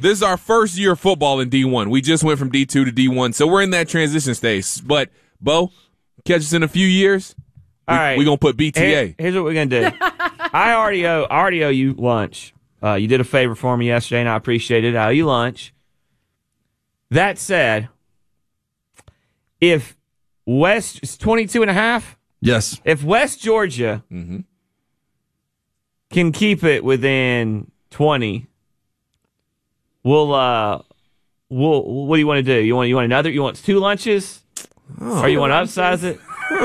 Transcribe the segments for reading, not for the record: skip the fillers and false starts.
this is our first year of football in D1. We just went from D2 to D1, so we're in that transition stage. But, Bo, catch us in a few years. All right. We're going to put BTA. Here's what we're going to do. I already owe you lunch. You did a favor for me yesterday, and I appreciate it. I owe you lunch. That said, if West is 22.5? Yes. If West Georgia can keep it within 20, what do you want to do? You want another? You want 2 lunches? Or you want to upsize it?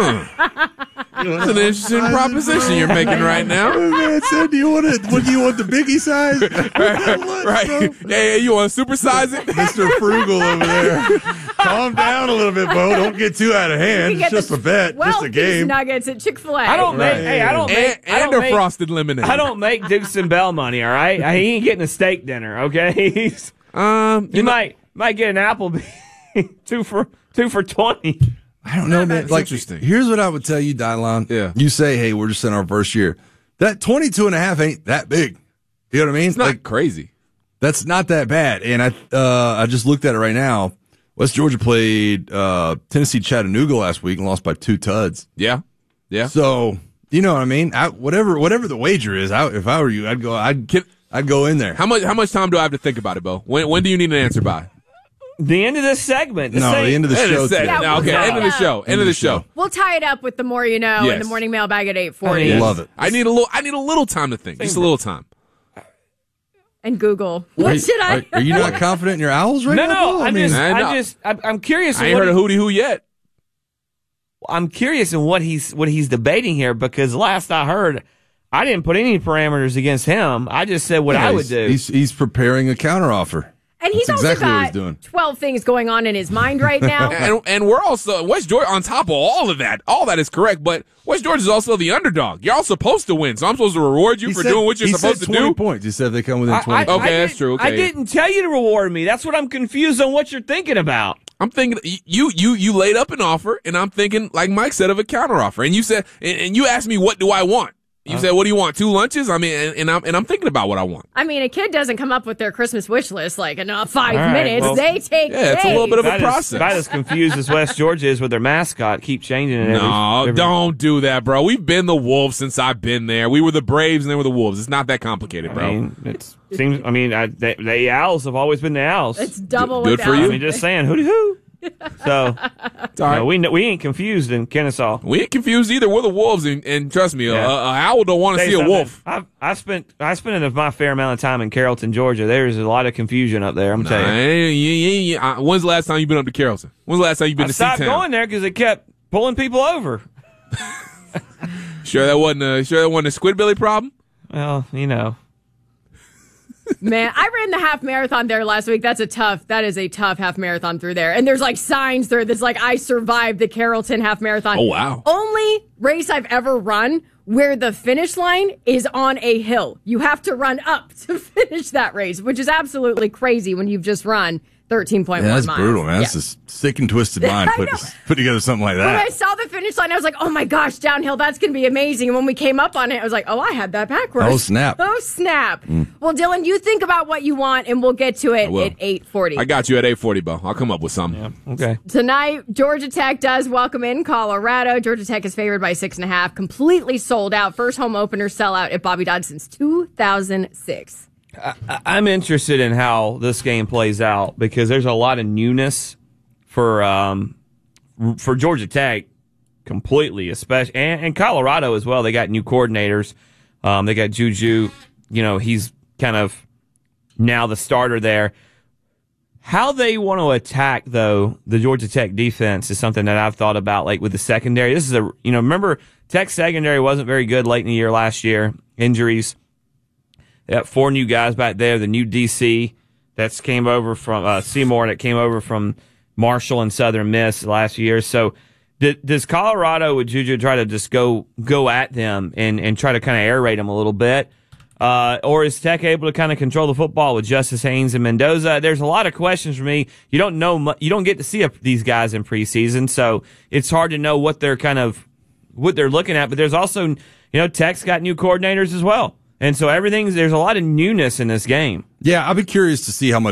That's an interesting proposition you're making right now. Man said, do you want the biggie size? Right. Hey, you want to supersize it? Mr. Frugal over there. Calm down a little bit, Bo. Don't get too out of hand. It's just a bet, just a game. Nuggets at Chick-fil-A. I don't make frosted lemonade. I don't make Dukes and Bell money, all right? He ain't getting a steak dinner, okay? You might get an Applebee 2 for 20. I don't know, man. Like, interesting. Here's what I would tell you, Dylon. Yeah. You say, hey, we're just in our first year. That 22.5 ain't that big. You know what I mean? It's not crazy. That's not that bad. And I just looked at it right now. West Georgia played Tennessee Chattanooga last week and lost by 2 tuds. Yeah. Yeah. So, you know what I mean? Whatever the wager is, if I were you, I'd go in there. How much time do I have to think about it, Bo? When do you need an answer by? The end of this segment. The end of the show. End of the show. End of the show. We'll tie it up with the more you know in the morning mailbag at 8:40. Yes. Love it. I need a little time to think. Just a little time. And Google. What should I? Are you not confident in your Owls right now? No. I'm curious. I ain't heard a hootie hoo yet. I'm curious in what he's debating here, because last I heard, I didn't put any parameters against him. I just said what I would do. He's preparing a counteroffer. And he's That's also exactly what got he's doing. 12 things going on in his mind right now. and we're also West Georgia on top of all of that. All that is correct, but West Georgia is also the underdog. You're all supposed to win, so I'm supposed to reward you for doing what you're supposed to do. 20 points. He said they come within 20 Okay, that's true. Okay. I didn't tell you to reward me. That's what I'm confused on what you're thinking about. I'm thinking you laid up an offer, and I'm thinking, like Mike said, of a counteroffer. And you said, and you asked me, what do I want? You said, what do you want? 2 lunches? I mean, and I'm thinking about what I want. I mean, a kid doesn't come up with their Christmas wish list like in 5 right, minutes. well, They take days. it's a little bit of a process. About as confused as West Georgia is with their mascot. Keep changing it. No, don't do that, bro. We've been the Wolves since I've been there. We were the Braves, and they were the Wolves. It's not that complicated, bro. I mean, the Owls have always been the Owls. It's double Good with for Owls. you. I mean, just saying, hooty hoo. So, we ain't confused in Kennesaw. We ain't confused either. We're the Wolves, and trust me, a owl don't want to see a wolf. I spent my fair amount of time in Carrollton, Georgia. There's a lot of confusion up there. I'm telling you. When's the last time you've been up to Carrollton? When's the last time you've been to Seatown? I stopped going there because it kept pulling people over. Sure that wasn't a Squidbilly problem? Well, you know. Man, I ran the half marathon there last week. That is a tough half marathon through there. And there's like signs there that's like, I survived the Carrollton half marathon. Oh, wow. Only race I've ever run where the finish line is on a hill. You have to run up to finish that race, which is absolutely crazy when you've just run 13.1 miles. That's brutal, man. That's a sick and twisted mind put together something like that. When I saw the finish line, I was like, oh my gosh, downhill, that's going to be amazing. And when we came up on it, I was like, oh, I had that backwards. Oh, snap. Well, Dylan, you think about what you want, and we'll get to it at 8:40. I got you at 8:40, Bo. I'll come up with something. Yeah, okay. Tonight, Georgia Tech does welcome in Colorado. Georgia Tech is favored by 6.5. Completely sold out. First home opener sellout at Bobby Dodd since 2006. I'm interested in how this game plays out because there's a lot of newness for Georgia Tech completely, especially and Colorado as well. They got new coordinators. They got Juju. You know, he's kind of now the starter there. How they want to attack, though, the Georgia Tech defense is something that I've thought about, like with the secondary. This is remember, Tech secondary wasn't very good late in the year last year. Injuries. They got 4 new guys back there. The new DC that's came over from Seymour, that came over from Marshall and Southern Miss last year. So does Colorado with Juju try to just go at them and try to kind of aerate them a little bit? Or is Tech able to kind of control the football with Justice Haynes and Mendoza? There's a lot of questions for me. You don't get to see these guys in preseason, so it's hard to know what they're looking at. But there's also, Tech's got new coordinators as well. And so there's a lot of newness in this game. Yeah, I'll be curious to see how much